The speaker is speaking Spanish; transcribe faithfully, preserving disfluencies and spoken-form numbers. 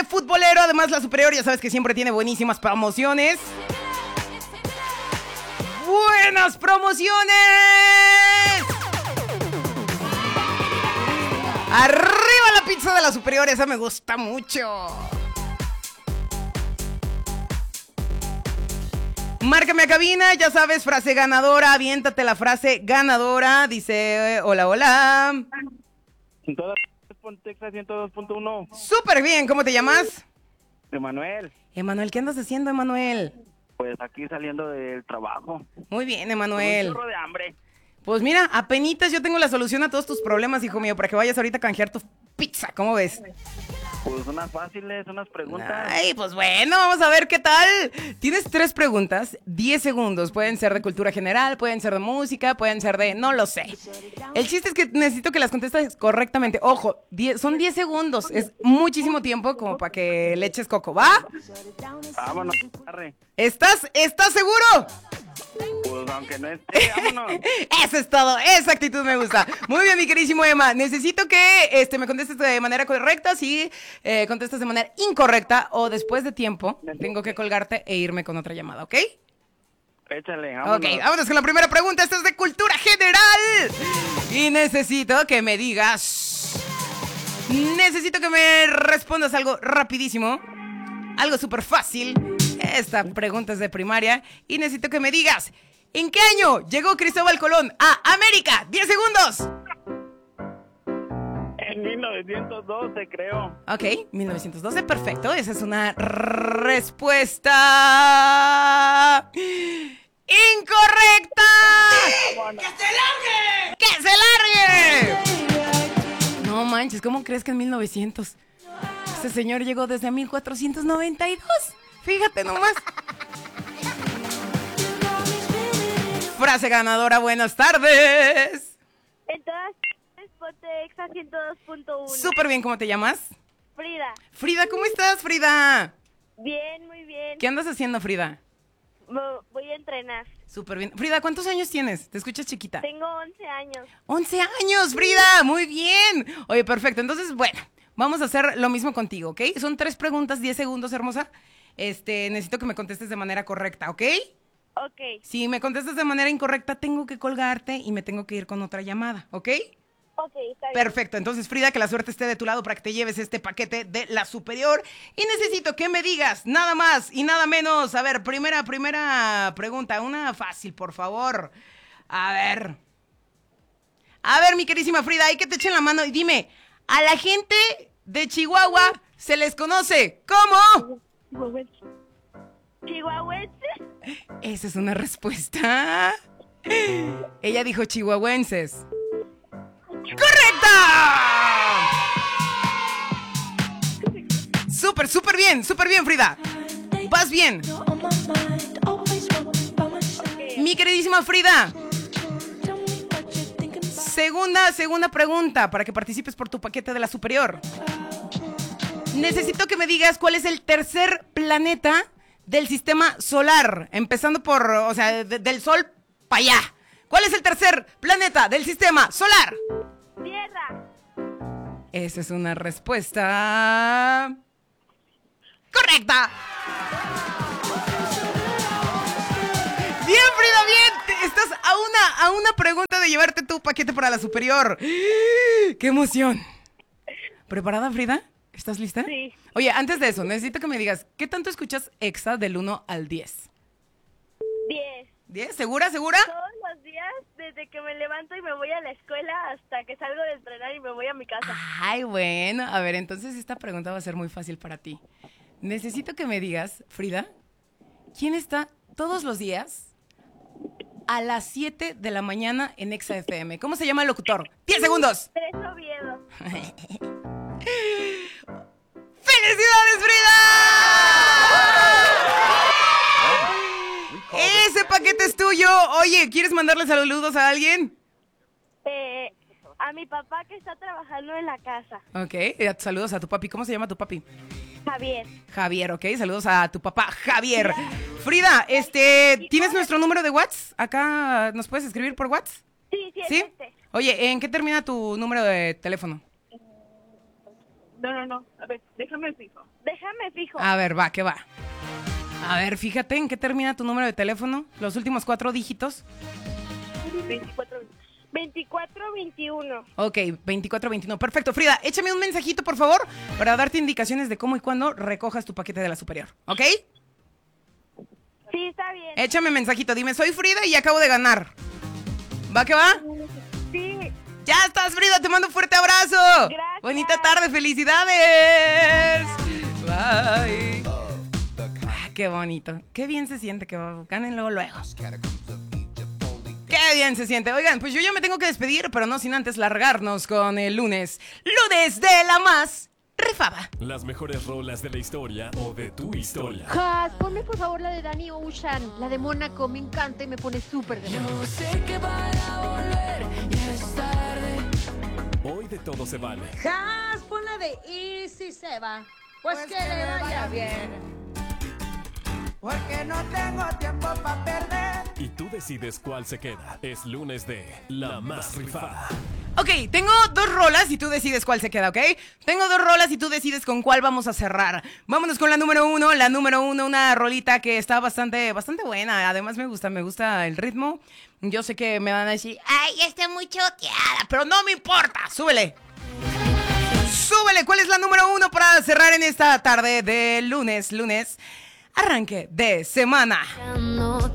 paquete futbolero. Además, La Superior, ya sabes que siempre tiene buenísimas promociones. ¡Buenas promociones! ¡Arriba la pizza de La Superior! Esa me gusta mucho. Márcame a cabina, ya sabes, frase ganadora. Aviéntate la frase ganadora. Dice, hola, hola. En todas Pontexa ciento dos punto uno. Súper bien, ¿cómo te llamas? Emanuel. Emanuel, ¿qué andas haciendo, Emanuel? Pues aquí saliendo del trabajo. Muy bien, Emanuel. Con un chorro de hambre. Pues mira, apenitas yo tengo la solución a todos tus problemas, hijo mío, para que vayas ahorita a canjear tu pizza, ¿cómo ves? Pues unas fáciles, unas preguntas. Ay, pues bueno, vamos a ver qué tal. Tienes tres preguntas, diez segundos. Pueden ser de cultura general, pueden ser de música, pueden ser de... no lo sé. El chiste es que necesito que las contestes correctamente. Ojo, diez, son diez segundos. Es muchísimo tiempo como para que le eches coco, ¿va? Vámonos, arre. ¿Estás, estás seguro? Pues aunque no esté, vámonos. Eso es todo, esa actitud me gusta. Muy bien, mi queridísimo Emma. Necesito que este, me contestes de manera correcta. Si eh, contestas de manera incorrecta o después de tiempo, tengo que colgarte e irme con otra llamada, ¿ok? Échale, vámonos. Ok, vámonos con la primera pregunta. Esta es de cultura general. Y necesito que me digas... Necesito que me respondas algo rapidísimo. Algo súper fácil. Esta pregunta es de primaria. Y necesito que me digas, ¿en qué año llegó Cristóbal Colón a América? ¡diez segundos! En mil novecientos doce, creo. Ok, mil novecientos doce, perfecto. Esa es una respuesta... ¡incorrecta! ¡Que se largue! ¡Que se largue! No manches, ¿cómo crees que en mil novecientos? Este señor llegó desde mil cuatrocientos noventa y dos. Fíjate nomás. Frase ganadora, buenas tardes. Entonces, Pontexa ciento dos punto uno. Súper bien, ¿cómo te llamas? Frida. Frida, ¿cómo estás, Frida? Bien, muy bien. ¿Qué andas haciendo, Frida? Mo- Voy a entrenar. Súper bien. Frida, ¿cuántos años tienes? Te escuchas chiquita. Tengo once años. once años, Frida. Muy bien. Oye, perfecto. Entonces, bueno, vamos a hacer lo mismo contigo, ¿ok? Son tres preguntas, diez segundos, hermosa. Este, necesito que me contestes de manera correcta, ¿ok? Ok, Si me contestas de manera incorrecta, tengo que colgarte y me tengo que ir con otra llamada, ¿ok? ok, está bien. Perfecto. Entonces, Frida, que la suerte esté de tu lado para que te lleves este paquete de La Superior. Y necesito que me digas nada más y nada menos. A ver, primera, primera pregunta. Una fácil, por favor. A ver. A ver, mi querísima Frida, hay que te echen la mano y dime, a la gente de Chihuahua se les conoce ¿cómo? Chihuahuense. Esa es una respuesta. Ella dijo chihuahuenses. ¡Correcta! Súper, súper bien, súper bien, Frida. Vas bien. Mi queridísima Frida. Segunda, segunda pregunta para que participes por tu paquete de La Superior. Necesito que me digas cuál es el tercer planeta del sistema solar. Empezando por, o sea, de- del Sol para allá. ¿Cuál es el tercer planeta del sistema solar? Tierra. Esa es una respuesta... ¡correcta! Bien, Frida, bien. Te- Estás a una, a una pregunta de llevarte tu paquete para La Superior. ¡Qué emoción! ¿Preparada, Frida? ¿Estás lista? Sí. Oye, antes de eso, necesito que me digas, ¿qué tanto escuchas Exa del uno al diez? Diez. ¿diez? ¿Segura, segura? Todos los días, desde que me levanto y me voy a la escuela hasta que salgo de entrenar y me voy a mi casa. Ay, bueno. A ver, entonces esta pregunta va a ser muy fácil para ti. Necesito que me digas, Frida, ¿quién está todos los días a las siete de la mañana en Exa F M? ¿Cómo se llama el locutor? ¡diez segundos! Tres Oviedo. ¡Felicidades, Frida! Ese paquete es tuyo. Oye, ¿quieres mandarle saludos a alguien? Eh, a mi papá que está trabajando en la casa. Ok, eh, saludos a tu papi. ¿Cómo se llama tu papi? Javier. Javier, ok. Saludos a tu papá, Javier. Frida, este, ¿tienes nuestro número de WhatsApp? Acá, ¿nos puedes escribir por WhatsApp? Sí, sí, es ¿Sí? este. Oye, ¿en qué termina tu número de teléfono? No, no, no. A ver, déjame fijo. Déjame fijo. A ver, va, ¿qué va? A ver, fíjate en qué termina tu número de teléfono, los últimos cuatro dígitos. veinticuatro, veinticuatro, veintiuno. Ok, veinticuatro veintiuno. Perfecto. Frida, échame un mensajito, por favor, para darte indicaciones de cómo y cuándo recojas tu paquete de la superior. ¿Ok? Sí, está bien. Échame mensajito. Dime, soy Frida y acabo de ganar. ¿Va que va? Sí. ¡Ya estás, Frida! ¡Te mando un fuerte abrazo! Gracias. ¡Bonita tarde! ¡Felicidades! Bye. Ah, qué bonito. Qué bien se siente que ganen luego, luego. ¡Qué bien se siente! Oigan, pues yo ya me tengo que despedir, pero no sin antes largarnos con el lunes. ¡Lunes de la más rifada! Las mejores rolas de la historia o de tu historia. Has, ponme por favor la de Danny Ocean, la de Mónaco, me encanta y me pone súper de moda. Yo sé que para volver ya es tarde. Hoy de todo se vale. Has, pon la de Y si se va, pues, pues que, que le vaya bien. Porque no tengo tiempo para perder. Y tú decides cuál se queda. Es lunes de La Más Rifada. Ok, tengo dos rolas y tú decides cuál se queda, ¿ok? Tengo dos rolas y tú decides con cuál vamos a cerrar. Vámonos con la número uno. La número uno, una rolita que está bastante, bastante buena. Además me gusta, me gusta el ritmo. Yo sé que me van a decir, ay, ya está muy choteada, pero no me importa. Súbele. Súbele. ¿Cuál es la número uno para cerrar en esta tarde de lunes? Lunes. Arranque de semana. No